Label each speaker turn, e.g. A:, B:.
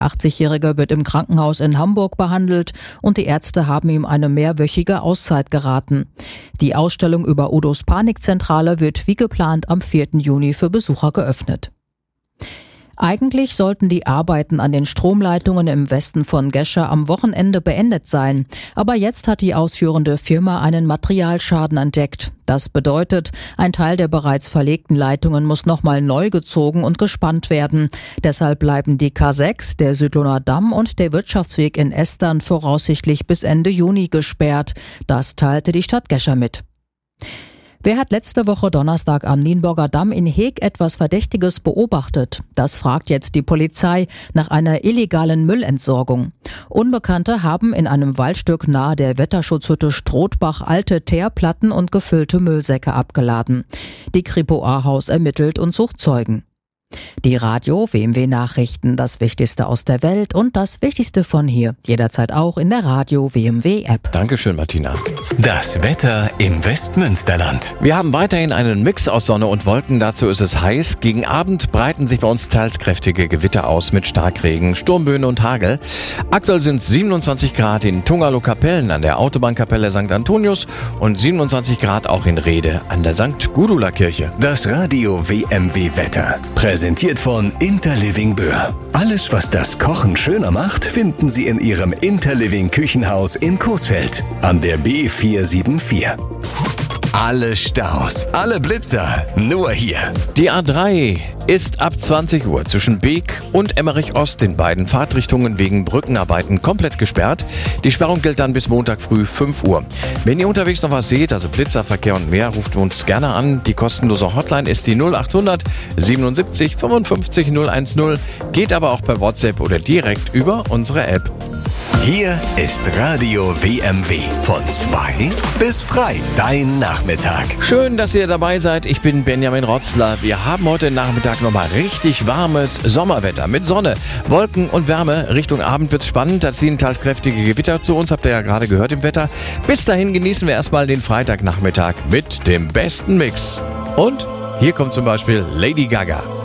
A: 80-Jährige wird im Krankenhaus in Hamburg behandelt und die Ärzte haben ihm eine mehrwöchige Auszeit geraten. Die Ausstellung über Udos Panikzentrale wird wie geplant am 4. Juni für Besucher geöffnet. Eigentlich sollten die Arbeiten an den Stromleitungen im Westen von Gescher am Wochenende beendet sein. Aber jetzt hat die ausführende Firma einen Materialschaden entdeckt. Das bedeutet, ein Teil der bereits verlegten Leitungen muss nochmal neu gezogen und gespannt werden. Deshalb bleiben die K6, der Südlohner Damm und der Wirtschaftsweg in Estern voraussichtlich bis Ende Juni gesperrt. Das teilte die Stadt Gescher mit. Wer hat letzte Woche Donnerstag am Nienburger Damm in Heeg etwas Verdächtiges beobachtet? Das fragt jetzt die Polizei nach einer illegalen Müllentsorgung. Unbekannte haben in einem Waldstück nahe der Wetterschutzhütte Strothbach alte Teerplatten und gefüllte Müllsäcke abgeladen. Die Kripo Ahaus ermittelt und sucht Zeugen. Die Radio WMW Nachrichten, das Wichtigste aus der Welt und das Wichtigste von hier. Jederzeit auch in der Radio WMW App.
B: Dankeschön, Martina.
C: Das Wetter im Westmünsterland.
B: Wir haben weiterhin einen Mix aus Sonne und Wolken. Dazu ist es heiß. Gegen Abend breiten sich bei uns teils kräftige Gewitter aus mit Starkregen, Sturmböen und Hagel. Aktuell sind es 27 Grad in Tungalo-Kapellen an der Autobahnkapelle St. Antonius und 27 Grad auch in Rhede an der St. Gudula-Kirche.
C: Das Radio WMW Wetter. Präsentiert von Interliving Böhr. Alles, was das Kochen schöner macht, finden Sie in Ihrem Interliving Küchenhaus in Coesfeld an der B474. Alle Staus, alle Blitzer, nur hier.
B: Die A3 ist ab 20 Uhr zwischen Beek und Emmerich-Ost in beiden Fahrtrichtungen wegen Brückenarbeiten komplett gesperrt. Die Sperrung gilt dann bis Montag früh 5 Uhr. Wenn ihr unterwegs noch was seht, also Blitzerverkehr und mehr, ruft uns gerne an. Die kostenlose Hotline ist die 0800 77 55 010, geht aber auch per WhatsApp oder direkt über unsere App.
C: Hier ist Radio WMW. Von 2 bis frei. Dein Nachmittag.
B: Schön, dass ihr dabei seid. Ich bin Benjamin Rotzler. Wir haben heute Nachmittag nochmal richtig warmes Sommerwetter mit Sonne, Wolken und Wärme. Richtung Abend wird's spannend. Da ziehen teils kräftige Gewitter zu uns. Habt ihr ja gerade gehört im Wetter. Bis dahin genießen wir erstmal den Freitagnachmittag mit dem besten Mix. Und hier kommt zum Beispiel Lady Gaga.